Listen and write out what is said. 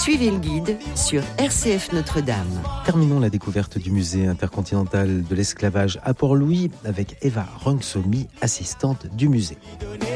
Suivez le guide sur RCF Notre-Dame. Terminons la découverte du musée intercontinental de l'esclavage à Port-Louis avec Eva Rangsomi, assistante du musée.